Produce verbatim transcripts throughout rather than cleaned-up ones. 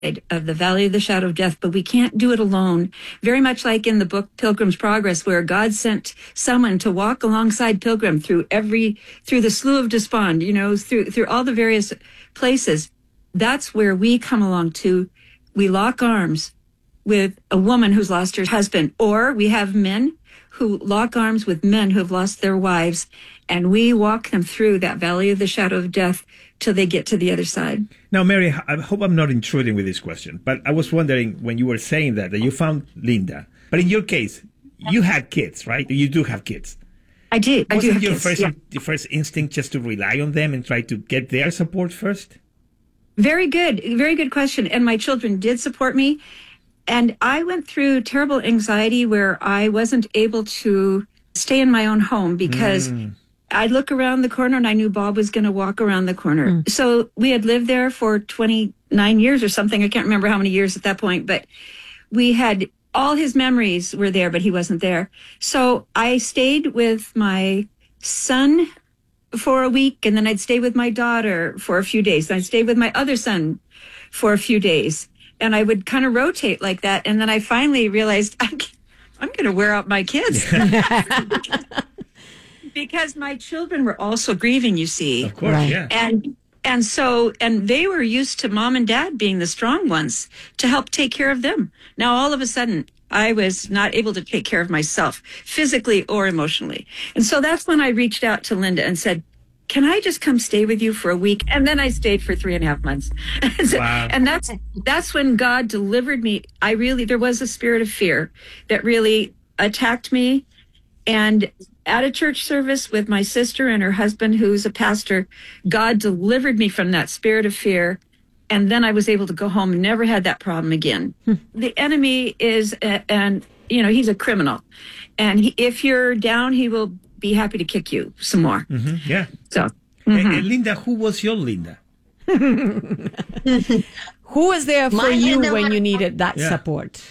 of the valley of the shadow of death, but we can't do it alone. Very much like in the book Pilgrim's Progress, where God sent someone to walk alongside Pilgrim through every, through the Slough of Despond, you know, through, through all the various places. That's where we come along too. We lock arms with a woman who's lost her husband, or we have men who lock arms with men who have lost their wives, and we walk them through that valley of the shadow of death till they get to the other side. Now, Mary, I hope I'm not intruding with this question, but I was wondering when you were saying that, that you found Linda. But in your case, you had kids, right? You do have kids. I do. I Wasn't do have your kids, first, yeah. your first instinct just to rely on them and try to get their support first? Very good. Very good question. And my children did support me. And I went through terrible anxiety where I wasn't able to stay in my own home because mm. I'd look around the corner and I knew Bob was going to walk around the corner. Mm. So we had lived there for twenty-nine years or something. I can't remember how many years at that point, but we had all his memories were there, but he wasn't there. So I stayed with my son for a week, and then I'd stay with my daughter for a few days. I'd stay with my other son for a few days. And I would kind of rotate like that. And then I finally realized I'm, I'm going to wear out my kids. Because my children were also grieving, you see. Of course, right. yeah. And and so, and they were used to mom and dad being the strong ones to help take care of them. Now, all of a sudden, I was not able to take care of myself, physically or emotionally. And so that's when I reached out to Linda and said, can I just come stay with you for a week? And then I stayed for three and a half months. so, wow. And that's that's when God delivered me. I really, there was a spirit of fear that really attacked me. And at a church service with my sister and her husband, who's a pastor, God delivered me from that spirit of fear. And then I was able to go home and never had that problem again. Hmm. The enemy is, a, and you know, he's a criminal. And he, if you're down, he will be happy to kick you some more. Mm-hmm. Yeah. So, mm-hmm. and, and Linda, who was your Linda? Who was there for my you Linda when was, you needed that yeah. support?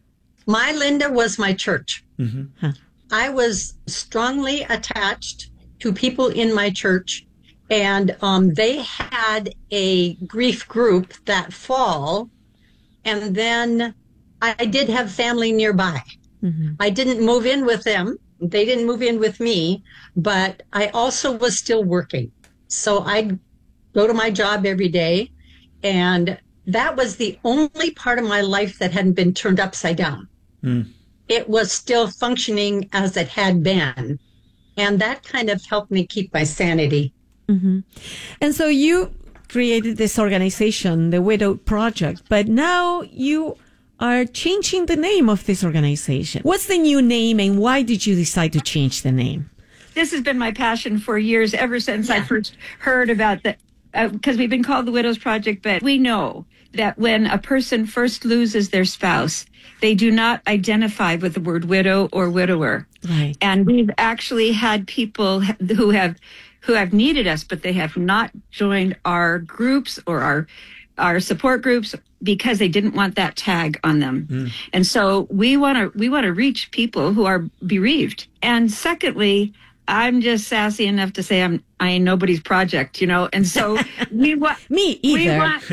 My Linda was my church. Mm-hmm. Huh. I was strongly attached to people in my church, and um, they had a grief group that fall, and then I did have family nearby. Mm-hmm. I didn't move in with them. They didn't move in with me, but I also was still working. So I'd go to my job every day, and that was the only part of my life that hadn't been turned upside down. Mm. It was still functioning as it had been. And that kind of helped me keep my sanity. Mm-hmm. And so you created this organization, the Widow Project, but now you are changing the name of this organization. What's the new name and why did you decide to change the name? This has been my passion for years, ever since yeah. I first heard about the, because uh, we've been called the Widows Project, but we know that when a person first loses their spouse, they do not identify with the word widow or widower. Right. And we've actually had people who have who have needed us, but they have not joined our groups or our our support groups because they didn't want that tag on them. Mm. And so we want to we want to reach people who are bereaved. And secondly, I'm just sassy enough to say I'm I ain't nobody's project, you know. And so we want me either. We want,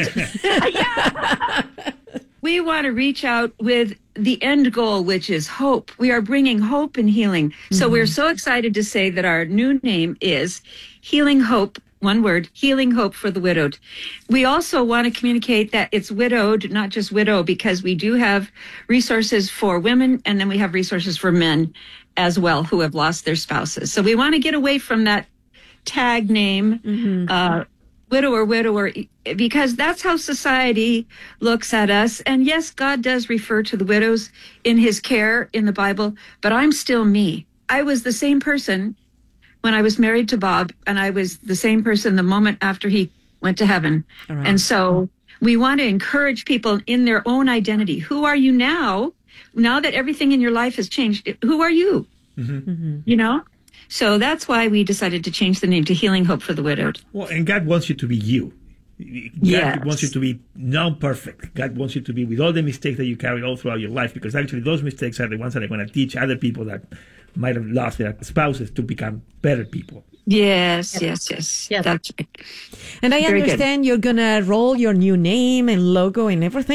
yeah. We want to reach out with the end goal, which is hope. We are bringing hope and healing. Mm-hmm. So we're so excited to say that our new name is Healing Hope. One word, Healing Hope for the Widowed. We also want to communicate that it's widowed, not just widow, because we do have resources for women, and then we have resources for men as well who have lost their spouses. So we want to get away from that tag name, mm-hmm. uh, widower, widower, because that's how society looks at us. And yes, God does refer to the widows in his care in the Bible, but I'm still me. I was the same person when I was married to Bob, and I was the same person the moment after he went to heaven. Right. And so we want to encourage people in their own identity. Who are you now? Now that everything in your life has changed, who are you? Mm-hmm. Mm-hmm. You know? So that's why we decided to change the name to Healing Hope for the Widowed. Well, and God wants you to be you. God yes. wants you to be non-perfect. God wants you to be with all the mistakes that you carry all throughout your life, because actually those mistakes are the ones that are going to teach other people that might have lost their spouses to become better people. Yes, yes, yes. Yes. That's right. And I Very good. understand you're going to roll your new name and logo and everything.